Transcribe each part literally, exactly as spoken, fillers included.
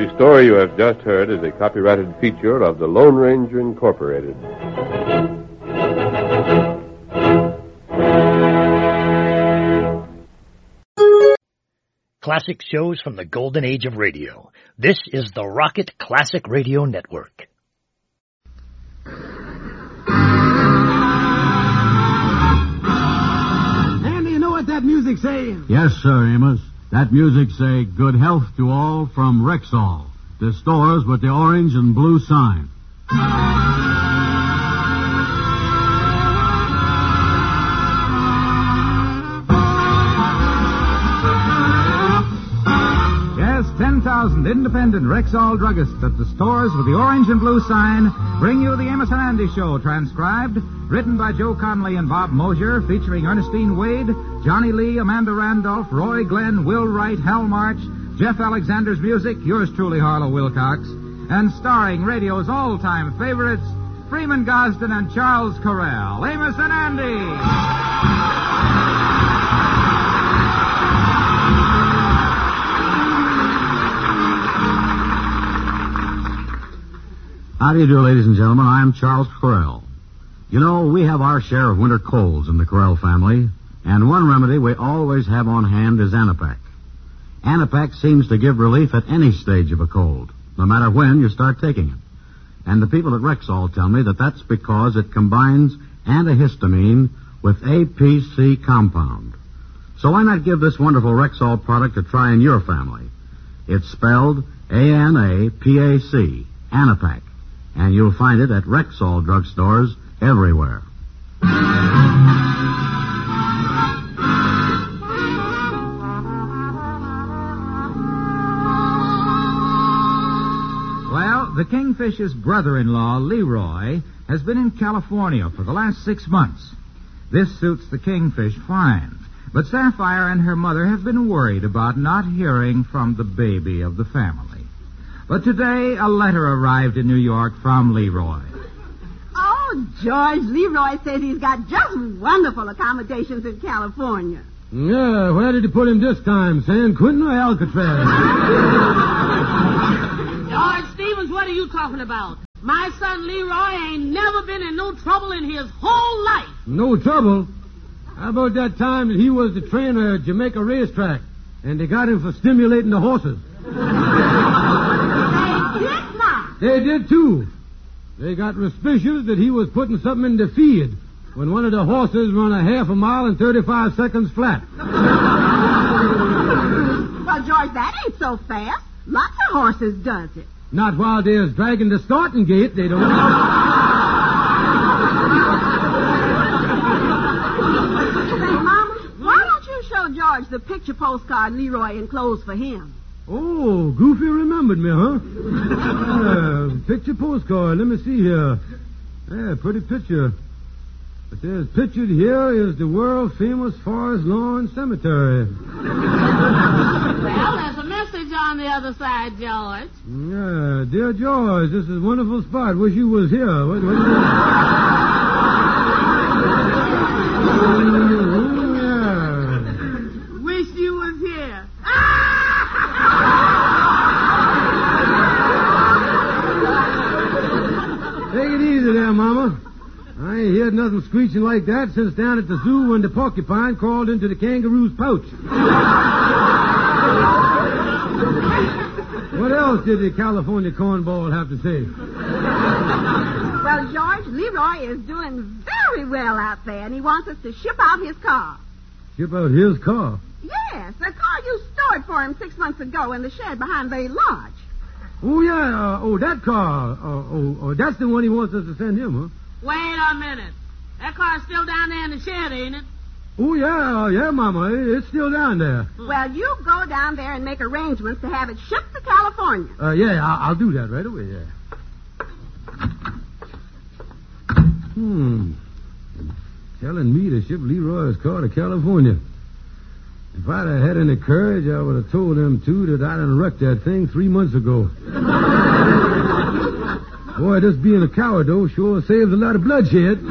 The story you have just heard is a copyrighted feature of the Lone Ranger Incorporated. Classic shows from the golden age of radio. This is the Rocket Classic Radio Network. Andy, you know what that music says? Yes, sir, Amos. That music say good health to all from Rexall, the stores with the orange and blue sign. ten thousand independent Rexall druggists at the stores with the orange and blue sign bring you the Amos and Andy Show, transcribed, written by Joe Connolly and Bob Mosier, featuring Ernestine Wade, Johnny Lee, Amanda Randolph, Roy Glenn, Will Wright, Hal March, Jeff Alexander's music, yours truly, Harlow Wilcox, and starring radio's all-time favorites, Freeman Gosden and Charles Correll. Amos and Andy! How do you do, ladies and gentlemen? I'm Charles Correll. You know, we have our share of winter colds in the Correll family, and one remedy we always have on hand is Anapac. Anapac seems to give relief at any stage of a cold, no matter when you start taking it. And the people at Rexall tell me that that's because it combines antihistamine with A P C compound. So why not give this wonderful Rexall product a try in your family? It's spelled A N A P A C, Anapac. And you'll find it at Rexall drugstores everywhere. Well, the Kingfish's brother-in-law, Leroy, has been in California for the last six months. This suits the Kingfish fine. But Sapphire and her mother have been worried about not hearing from the baby of the family. But today, a letter arrived in New York from Leroy. Oh, George, Leroy says he's got just wonderful accommodations in California. Yeah, where did you put him this time, San Quentin or Alcatraz? George Stevens, what are you talking about? My son Leroy ain't never been in no trouble in his whole life. No trouble? How about that time that he was the trainer at Jamaica Racetrack, and they got him for stimulating the horses? They did, too. They got suspicious that he was putting something in the feed when one of the horses run a half a mile in thirty-five seconds flat. Well, George, that ain't so fast. Lots of horses does it. Not while they're dragging the starting gate, they don't. Say, Mama, why don't you show George the picture postcard Leroy enclosed for him? Oh, Goofy remembered me, huh? uh, picture postcard. Let me see here. Yeah, pretty picture. But there's pictured here is the world-famous Forest Lawn Cemetery. Well, there's a message on the other side, George. Yeah, dear George, this is a wonderful spot. Wish you was here. What, what oh, yeah. Wish you was here. Take it easy there, Mama. I ain't heard nothing screeching like that since down at the zoo when the porcupine crawled into the kangaroo's pouch. What else did the California cornball have to say? Well, George, Leroy is doing very well out there, and he wants us to ship out his car. Ship out his car? Yes, the car you stored for him six months ago in the shed behind Bay Lodge. Oh, yeah. Uh, oh, that car. Uh, oh, oh, that's the one he wants us to send him, huh? Wait a minute. That car's still down there in the shed, ain't it? Oh, yeah. Uh, yeah, Mama. It's still down there. Well, you go down there and make arrangements to have it shipped to California. Uh, yeah, I'll, I'll do that right away, yeah. Hmm. Telling me to ship Leroy's car to California. If I'd have had any courage, I would have told them, too, that I'd have wrecked that thing three months ago. Boy, just being a coward, though, sure saves a lot of bloodshed.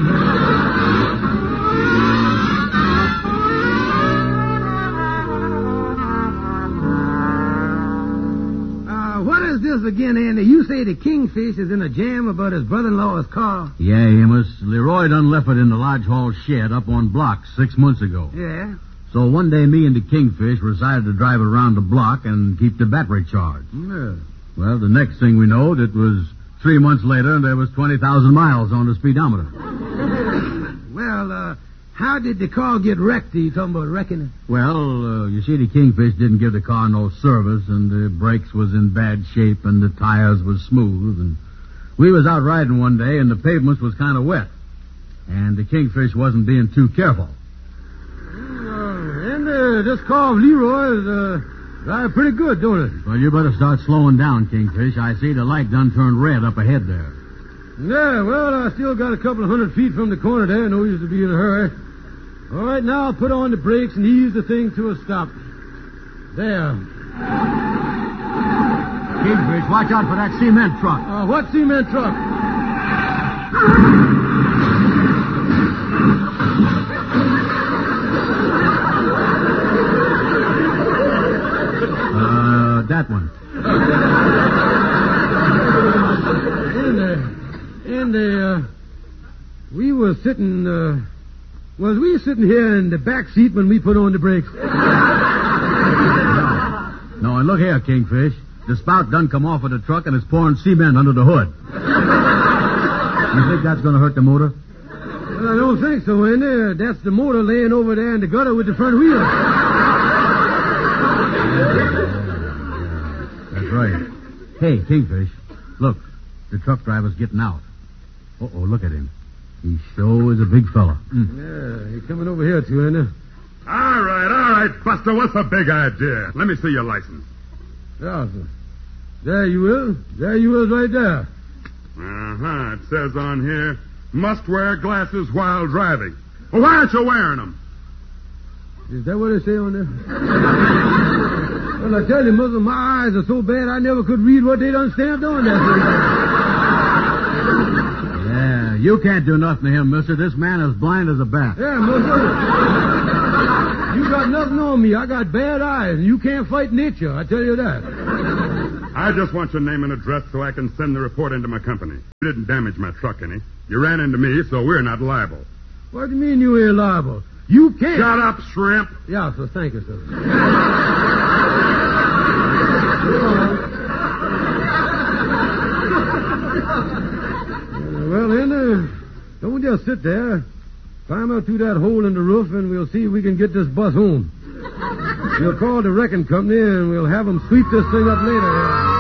Uh, what is this again, Andy? You say the Kingfish is in a jam about his brother-in-law's car? Yeah, Amos. Leroy done left it in the Lodge Hall shed up on block six months ago. Yeah. So one day me and the Kingfish decided to drive it around the block and keep the battery charged. Yeah. Well, the next thing we know, it was three months later and there was twenty thousand miles on the speedometer. Well, uh, how did the car get wrecked? Are you talking about wrecking it? Well, uh, you see, the Kingfish didn't give the car no service, and the brakes was in bad shape, and the tires was smooth, and we was out riding one day, and the pavements was kind of wet, and the Kingfish wasn't being too careful. Uh, and uh, this car of Leroy is uh, driving pretty good, don't it? Well, you better start slowing down, Kingfish. I see the light done turned red up ahead there. Yeah, well, I still got a couple of hundred feet from the corner there. No use to be in a hurry. All right, now I'll put on the brakes and ease the thing to a stop. There. Kingfish, watch out for that cement truck. Uh, what cement truck? Uh, that one. And, uh, and, uh, we were sitting, uh, was we sitting here in the back seat when we put on the brakes? No. No, and look here, Kingfish. The spout done come off of the truck and it's pouring cement under the hood. You think that's going to hurt the motor? Well, I don't think so, Andy. That's the motor laying over there in the gutter with the front wheel. That's right. Hey, Kingfish, look. The truck driver's getting out. Uh-oh, look at him. He sure is a big fella. Mm. Yeah, he's coming over here, too, Andy. All right, all right, Buster. What's the big idea? Let me see your license. Yeah, sir. There you is. There you is right there. Uh-huh. It says on here, must wear glasses while driving. Well, why aren't you wearing them? Is that what they say on there? Well, I tell you, Muslim, my eyes are so bad I never could read what they done stamped on there. Yeah, you can't do nothing to him, mister. This man is blind as a bat. Yeah, Muslim. You got nothing on me. I got bad eyes, and you can't fight nature, I tell you that. I just want your name and address so I can send the report into my company. You didn't damage my truck any. You ran into me, so we're not liable. What do you mean you ain't liable? You can't. Shut up, shrimp. Yeah, sir. Thank you, sir. Well, then, uh, don't just sit there. Climb out through that hole in the roof, and we'll see if we can get this bus home. We'll call the wrecking company, and we'll have them sweep this thing up later.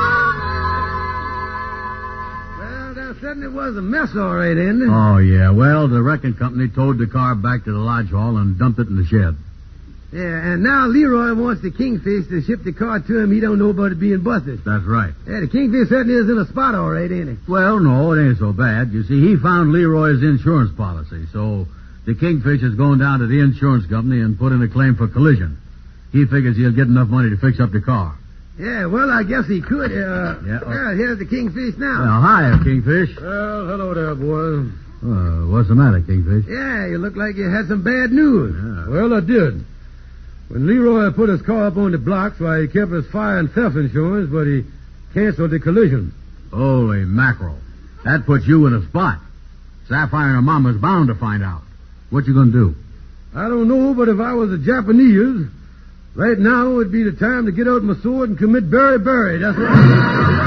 Well, that certainly was a mess, all right, Andy. Oh, yeah. Well, the wrecking company towed the car back to the lodge hall and dumped it in the shed. Yeah, and now Leroy wants the Kingfish to ship the car to him. He don't know about it being busted. That's right. Yeah, the Kingfish certainly is in a spot, all right, ain't he? Well, no, it ain't so bad. You see, he found Leroy's insurance policy, so the Kingfish is going down to the insurance company and put in a claim for collision. He figures he'll get enough money to fix up the car. Yeah, well, I guess he could. Uh, yeah. Oh. Well, here's the Kingfish now. Well, hi, Kingfish. Well, hello there, boy. Uh, what's the matter, Kingfish? Yeah, you look like you had some bad news. Yeah. Well, I did. When Leroy put his car up on the blocks, why, he kept his fire and theft insurance, but he canceled the collision. Holy mackerel. That puts you in a spot. Sapphire and Mama's bound to find out. What you gonna do? I don't know, but if I was a Japanese, right now would be the time to get out my sword and commit berry-berry. That's what